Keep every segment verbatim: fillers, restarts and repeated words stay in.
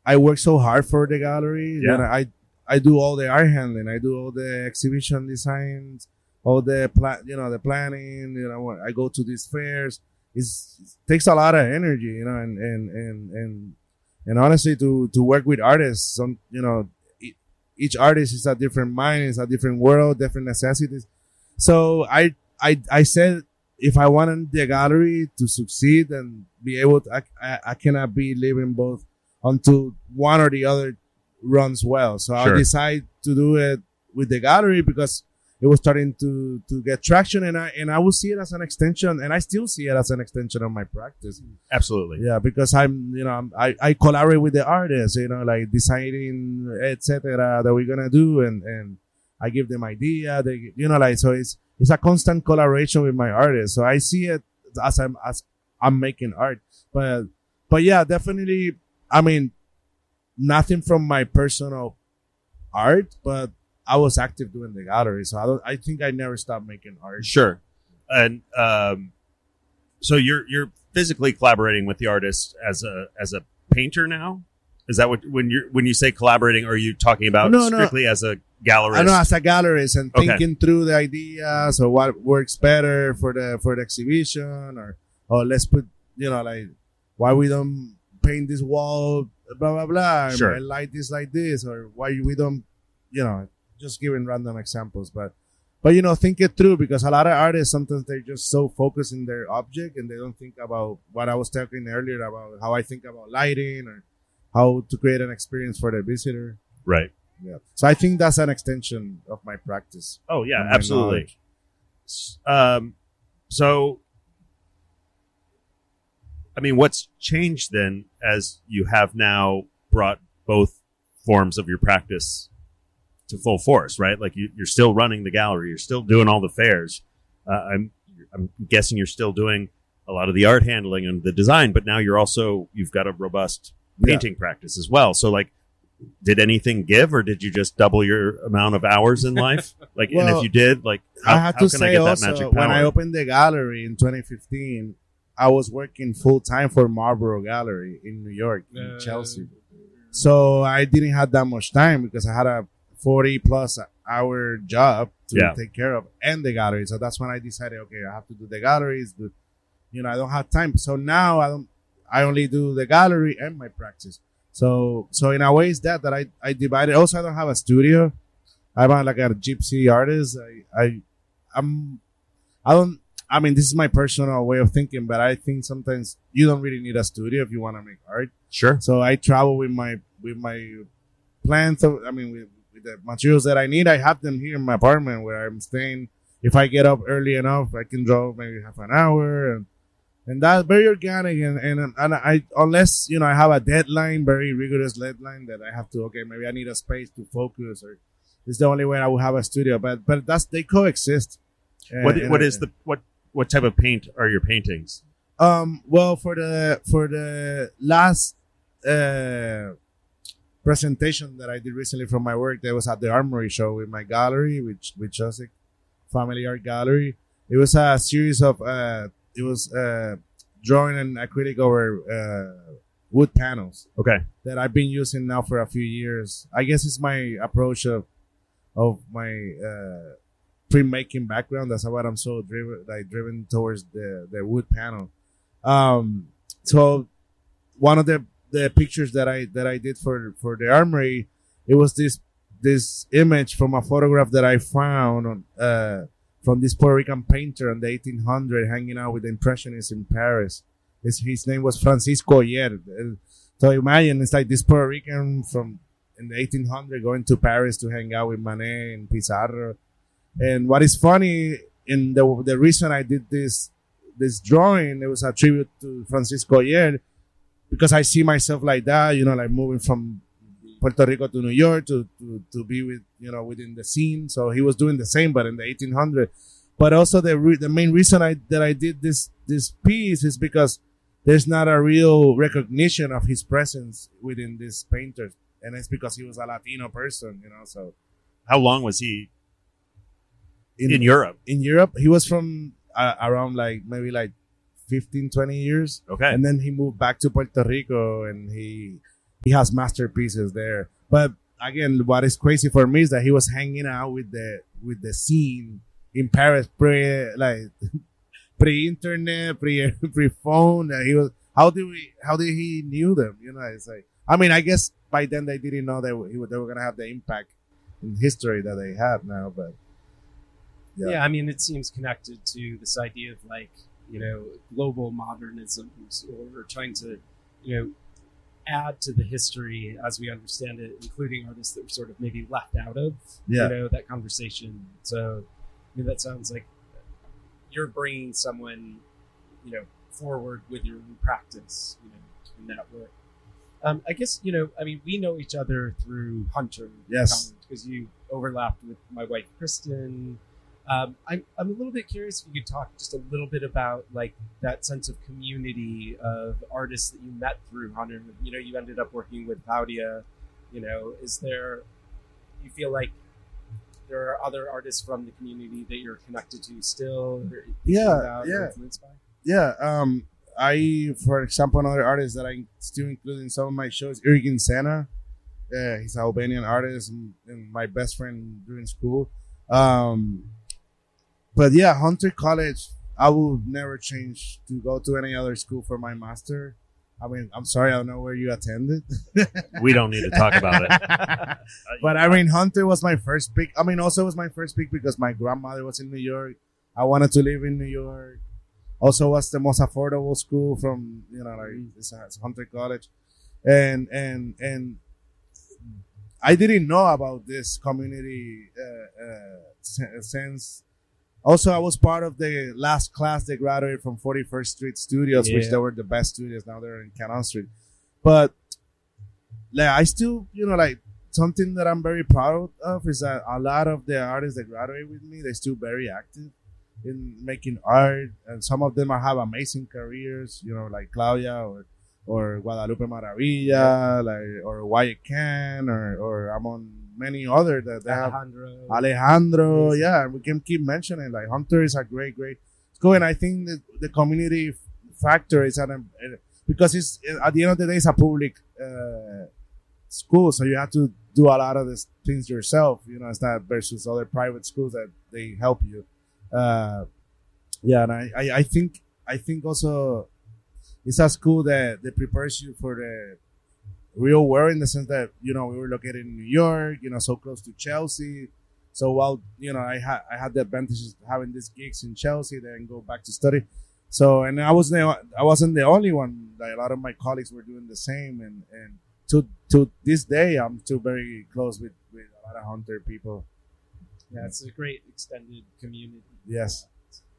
I work so hard for the gallery. Yeah. You know, I I do all the art handling. I do all the exhibition designs, all the pla- you know the planning. You know, I go to these fairs. It's, it takes a lot of energy, you know, and and and and, and honestly, to to work with artists, some you know, e- each artist is a different mind, it's a different world, different necessities. So I I I said, if I wanted the gallery to succeed and be able to, I, I, I cannot be living both until one or the other runs well. So Sure. I decided to do it with the gallery because it was starting to, to get traction, and I, and I will see it as an extension, and I still see it as an extension of my practice. Absolutely. Yeah, because I'm, you know, I'm, I, I collaborate with the artists, you know, like deciding, et cetera, that we're gonna do, and, and I give them idea, they, you know, like, so it's, it's a constant collaboration with my artists. So I see it as I'm, as I'm making art, but, but yeah, definitely, I mean, nothing from my personal art, but I was active doing the gallery. So I don't, I think I never stopped making art. Sure. And, um, so you're, you're physically collaborating with the artist as a, as a painter now? Is that what, when you're, when you say collaborating, are you talking about No, no. strictly as a gallerist? I know, as a gallerist and Okay. thinking through the ideas or what works better for the for the exhibition, or or let's put, you know, like, why we don't paint this wall, blah blah blah, Sure. and light this like this, or why we don't, you know, just giving random examples, but but you know, think it through, because a lot of artists sometimes they're just so focused in their object and they don't think about what I was talking earlier about, how I think about lighting or how to create an experience for the visitor. Right. Yeah. So I think that's an extension of my practice. Oh yeah, and my absolutely. knowledge. S- Um, so, I mean, what's changed then as you have now brought both forms of your practice to full force, right? Like you, you're still running the gallery, you're still doing all the fairs. Uh, I'm, I'm guessing you're still doing a lot of the art handling and the design, but now you're also, you've got a robust painting practice as well. So like, did anything give, or did you just double your amount of hours in life? Like, and Well, if you did, like, how, I have how to can I say get that also, magic power? when I opened the gallery in twenty fifteen, I was working full time for Marlboro Gallery in New York, in Uh, Chelsea. So I didn't have that much time because I had a forty plus hour job to Yeah. take care of, and the gallery. So that's when I decided, okay, I have to do the galleries. But, you know, I don't have time. So now I don't. I only do the gallery and my practice. So, so in a way, it's that that I I divided. Also, I don't have a studio. I'm a, like a gypsy artist. I I I'm I don't. I mean, this is my personal way of thinking, but I think sometimes you don't really need a studio if you want to make art. Sure. So I travel with my with my plants. Of, I mean, with, with the materials that I need, I have them here in my apartment where I'm staying. If I get up early enough, I can draw maybe half an hour, and and that's very organic. And, and and I, unless you know, I have a deadline, very rigorous deadline that I have to. Okay, maybe I need a space to focus, or it's the only way I will have a studio. But but that's they coexist. What And- what and- is the what what type of paint are your paintings? Um, well, for the for the last uh, presentation that I did recently from my work, that was at the Armory show with my gallery, which with Joseph Family Art Gallery. It was a series of uh, it was uh, drawing and acrylic over uh, wood panels Okay. that I've been using now for a few years. I guess it's my approach of of my uh, printmaking background. That's why I'm so driven, like driven towards the the wood panel. Um, so one of the the pictures that I that I did for for the Armory, it was this this image from a photograph that I found on uh from this Puerto Rican painter in the eighteen hundreds hanging out with the Impressionists in Paris. His, his name was Francisco Oller. So imagine it's like this Puerto Rican from in the eighteen hundreds going to Paris to hang out with Manet and Pizarro. And what is funny, in the the reason I did this this drawing, it was a tribute to Francisco Oller, because I see myself like that, you know, like moving from Puerto Rico to New York to, to, to be with, you know, within the scene. So he was doing the same, but in the eighteen hundreds. But also the re- the main reason I that I did this this piece is because there's not a real recognition of his presence within this painter, and it's because he was a Latino person, you know. So How long was he in, Europe? in Europe, he was from uh, around like maybe like fifteen, twenty years. Okay. And then he moved back to Puerto Rico, and he he has masterpieces there. But again, what is crazy for me is that he was hanging out with the with the scene in Paris pre like pre internet, pre pre phone. And he was how did we how did he knew them? You know, it's like I mean, I guess by then they didn't know that he, they were gonna have the impact in history that they have now. But yeah. yeah, I mean, it seems connected to this idea of like you know global modernisms or trying to you know. add to the history as we understand it, including artists that were sort of maybe left out of yeah. you know that conversation. So, I mean, that sounds like you're bringing someone, you know, forward with your own practice, you know, in that work. Um, I guess you know, I mean, we know each other through Hunter, yes, because you overlapped with my wife Kristen. Um, I'm I'm a little bit curious if you could talk just a little bit about like that sense of community of artists that you met through Hunter. You know, you ended up working with Claudia. You know, is there? You feel like there are other artists from the community that you're connected to still? Or yeah, about yeah, or influenced by? yeah. Um, I, for example, another artist that I still include in some of my shows, Irgin Sena. Uh, he's an Albanian artist and, and my best friend during school. Um. But yeah, Hunter College, I would never change to go to any other school for my master. I mean, I'm sorry, I don't know where you attended. We don't need to talk about it. But I mean, Hunter was my first pick. I mean, also was my first pick because my grandmother was in New York. I wanted to live in New York. Also was the most affordable school from, you know, like it's, it's Hunter College. And, and, and I didn't know about this community uh, uh, since... Also, I was part of the last class that graduated from forty-first Street Studios, yeah. which they were the best studios. Now they're in Canal Street. But like, I still, you know, like something that I'm very proud of is that a lot of the artists that graduate with me, they're still very active in making art. And some of them have amazing careers, you know, like Claudia or or Guadalupe Maravilla, yeah. like or Wyatt Can or or Amon. Many other that they Alejandro. have Alejandro, yes. yeah, we can keep mentioning like Hunter is a great, great school, and I think that the community factor is at a, because it's at the end of the day it's a public uh, school, so you have to do a lot of these things yourself. You know, it's not versus other private schools that they help you. Uh, yeah, and I, I, I think I think also it's a school that that prepares you for the real world in the sense that, you know, we were located in New York, you know, so close to Chelsea. So while, you know, I had I had the advantages of having these gigs in Chelsea, then go back to study. So, and I was the, I wasn't the only one. Like a lot of my colleagues were doing the same. And, and to to this day, I'm still very close with, with a lot of Hunter people. Yeah, it's a great extended community. Yes.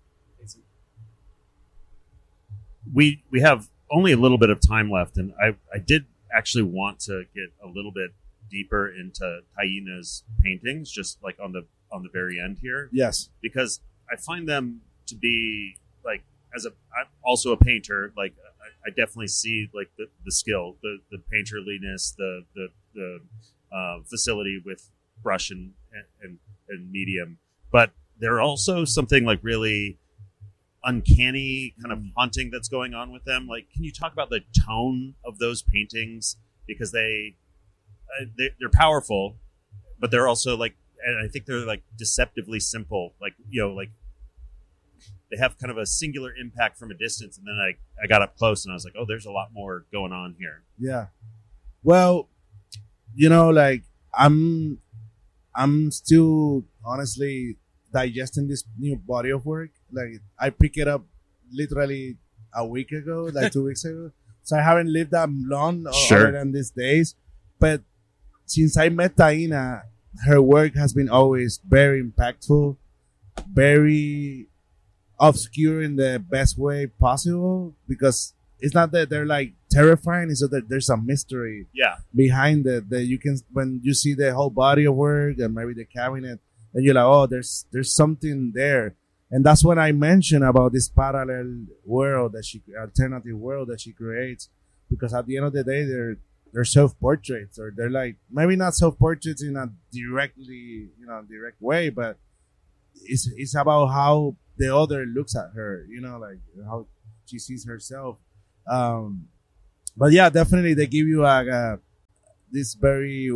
We we have only a little bit of time left, and I, I did actually want to get a little bit deeper into Taina's paintings, just like on the on the very end here. Yes, because I find them to be like, as a I'm also a painter, like I, I definitely see like the, the skill, the the painterliness, the the the uh, facility with brush and, and and medium, but they're also something like really uncanny, kind of haunting that's going on with them. Like, can you talk about the tone of those paintings? Because they, uh, they they're powerful, but they're also like, and I think they're like deceptively simple. Like, you know, like they have kind of a singular impact from a distance, and then I I got up close and I was like, oh, there's a lot more going on here. Yeah. Well, you know, like I'm I'm still honestly digesting this new body of work. Like I picked it up literally a week ago, like two weeks ago. So I haven't lived that long sure. other than these days. But since I met Taina, her work has been always very impactful, very obscure in the best way possible, because it's not that they're like terrifying, it's that there's a mystery yeah. behind it that you can, when you see the whole body of work and maybe the cabinet, and you're like, oh, there's there's something there. And that's when I mentioned about this parallel world that she, alternative world that she creates, because at the end of the day, they're they're self-portraits, or they're like, maybe not self-portraits in a directly, you know, direct way, but it's it's about how the other looks at her, you know, like how she sees herself. Um, but yeah, definitely they give you a, a this very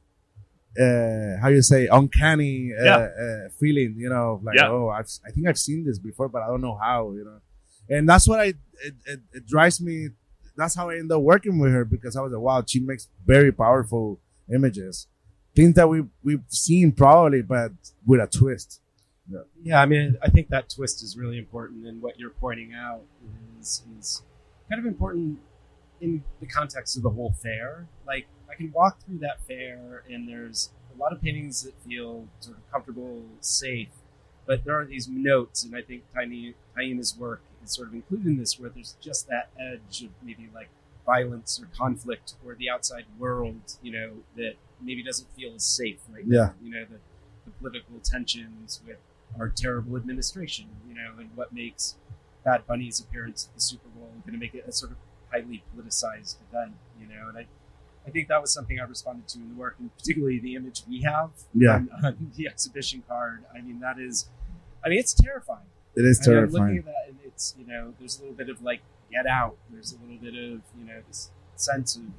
uh, how you say uncanny uh, Yeah. uh, feeling, you know, like Yeah. oh, I've, I think I've seen this before, but I don't know how, you know, and that's what I it, it, it drives me. That's how I end up working with her because I was like, wow, she makes very powerful images, things that we we've seen probably, but with a twist. Yeah. Yeah, I mean, I think that twist is really important, and what you're pointing out is is kind of important in the context of the whole fair. Like, I can walk through that fair, and there's a lot of paintings that feel sort of comfortable, safe, but there are these notes, and I think Tiny Taina's work is sort of included in this, where there's just that edge of maybe like violence or conflict or the outside world, you know, that maybe doesn't feel as safe right Yeah. now. You know, the, the political tensions with our terrible administration, you know, and what makes Bad Bunny's appearance at the Super Bowl going to make it a sort of highly politicized event, you know, and I, I think that was something I responded to in the work, and particularly the image we have Yeah. on, on the exhibition card. I mean, that is, I mean, it's terrifying. It is I mean, I'm terrifying. looking at that, and it's, you know, there's a little bit of like Get Out. There's a little bit of, you know, this sense of,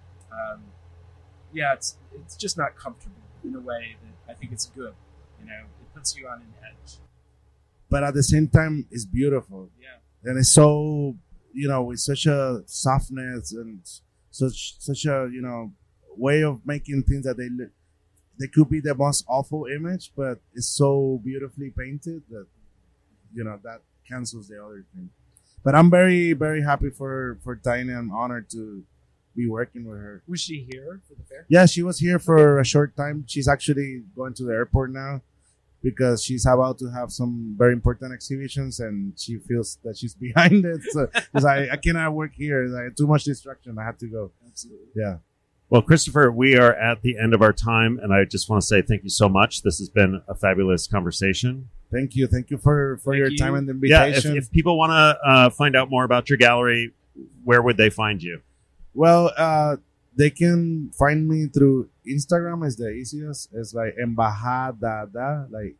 um, yeah, it's it's just not comfortable in a way that I think it's good. You know, it puts you on an edge. But at the same time, it's beautiful. Yeah. And it's so, you know, with such a softness and such such a, you know, way of making things that they look, they could be the most awful image, but it's so beautifully painted that, you know, that cancels the other thing. But I'm very, very happy for for Taina. I'm honored to be working with her. Was she here for the fair? Yeah, she was here for a short time. She's actually going to the airport now because she's about to have some very important exhibitions, and she feels that she's behind it. So, because I, I cannot work here. Like, too much distraction. I have to go. Absolutely. Yeah. Well, Christopher, we are at the end of our time, and I just want to say thank you so much. This has been a fabulous conversation. Thank you. Thank you for, for Thank your you. time and the Yeah, if, invitation. if people want to uh, find out more about your gallery, where would they find you? Well, uh, they can find me through Instagram. Is the easiest. It's like Embajada, like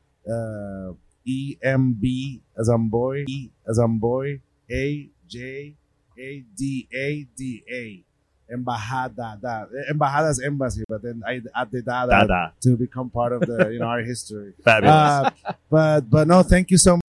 uh, E M B as I'm boy, E as I'm boy, A J A D A D A. Embajada, da. Embajada is embassy, but then I add the da, da Dada. to become part of the, you know, our history. Fabulous. Uh, but but no, thank you so much.